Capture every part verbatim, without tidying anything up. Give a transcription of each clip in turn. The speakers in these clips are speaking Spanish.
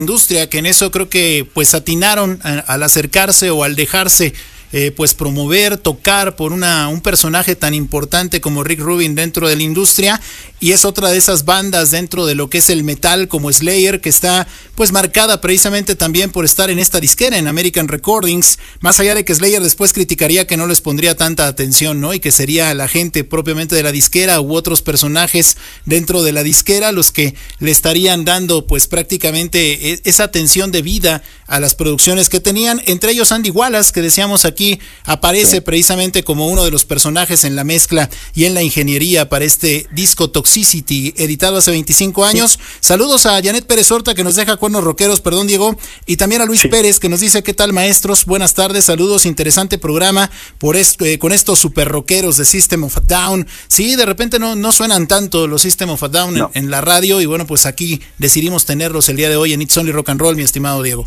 industria, que en eso creo que pues atinaron a, al acercarse o al dejarse eh, pues promover, tocar por una un personaje tan importante como Rick Rubin dentro de la industria, y es otra de esas bandas dentro de lo que es el metal como Slayer, que está pues marcada precisamente también por estar en esta disquera, en American Recordings, más allá de que Slayer después criticaría que no les pondría tanta atención, ¿no? Y que sería la gente propiamente de la disquera u otros personajes dentro de la disquera los que le estarían dando pues prácticamente esa atención de vida a las producciones que tenían, entre ellos Andy Wallace, que decíamos aquí aparece sí. precisamente como uno de los personajes en la mezcla y en la ingeniería para este disco Toxicity, editado hace veinticinco años. Sí. Saludos a Janet Pérez Horta, que nos deja cuernos rockeros, perdón Diego, y también a Luis sí. Pérez, que nos dice: ¿qué tal, maestros? Buenas tardes, saludos, interesante programa por esto, eh, con estos super rockeros de System of a Down. Sí, de repente no, no suenan tanto los System of a Down no. en, en la radio, y bueno, pues aquí decidimos tenerlos el día de hoy en It's Only Rock and Roll, mi estimado Diego.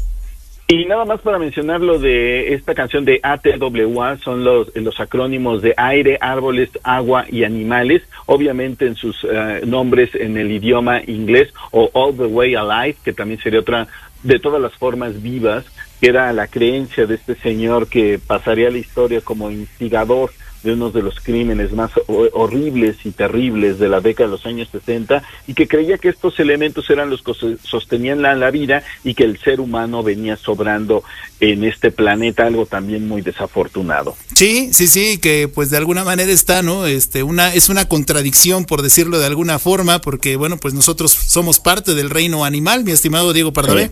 Y nada más para mencionar lo de esta canción de A T W A, son los, los acrónimos de aire, árboles, agua y animales, obviamente en sus uh, nombres en el idioma inglés, o All the Way Alive, que también sería otra de todas las formas vivas, que era la creencia de este señor que pasaría a la historia como instigador de uno de los crímenes más horribles y terribles de la década de los años sesenta, y que creía que estos elementos eran los que sostenían la, la vida, y que el ser humano venía sobrando en este planeta, algo también muy desafortunado. Sí, sí, sí, que pues de alguna manera está, ¿no? Este, una, es una contradicción, por decirlo de alguna forma, porque bueno, pues nosotros somos parte del reino animal, mi estimado Diego Pardavé. Sí.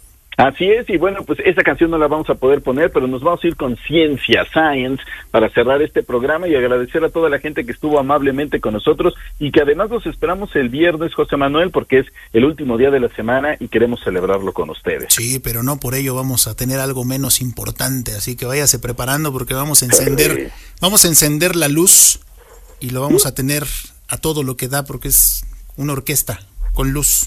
Así es, y bueno, pues esa canción no la vamos a poder poner, pero nos vamos a ir con Ciencia, Science, para cerrar este programa, y agradecer a toda la gente que estuvo amablemente con nosotros, y que además los esperamos el viernes, José Manuel, porque es el último día de la semana y queremos celebrarlo con ustedes. Sí, pero no por ello vamos a tener algo menos importante, así que váyase preparando, porque vamos a encender, sí. vamos a encender la luz, y lo vamos a tener a todo lo que da, porque es una orquesta con luz.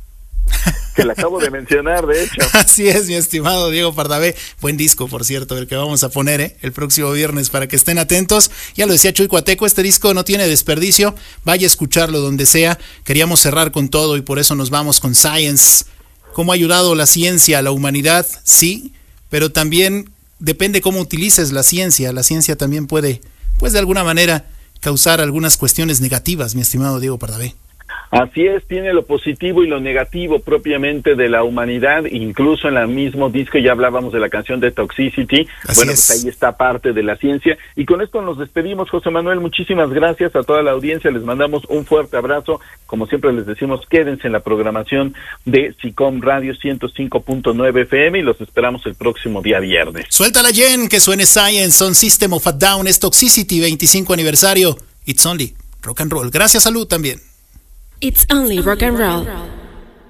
Que le acabo de mencionar, de hecho. Así es, mi estimado Diego Pardavé. Buen disco, por cierto, el que vamos a poner ¿eh? el próximo viernes, para que estén atentos. Ya lo decía Chuy Cuateco, este disco no tiene desperdicio. Vaya a escucharlo donde sea. Queríamos cerrar con todo, y por eso nos vamos con Science. ¿Cómo ha ayudado la ciencia a la humanidad? Sí, pero también depende cómo utilices la ciencia. La ciencia también puede, pues de alguna manera, causar algunas cuestiones negativas, mi estimado Diego Pardavé. Así es, tiene lo positivo y lo negativo propiamente de la humanidad, incluso en el mismo disco ya hablábamos de la canción de Toxicity. Así bueno, es. Pues ahí está parte de la ciencia, y con esto nos despedimos, José Manuel, muchísimas gracias a toda la audiencia, les mandamos un fuerte abrazo, como siempre les decimos, quédense en la programación de SICOM Radio ciento cinco punto nueve F M, y los esperamos el próximo día viernes. Suéltala, Jen, que suene Science, son System of a Down, es Toxicity, veinticinco aniversario, It's Only Rock and Roll. Gracias, salud también. It's only rock and roll.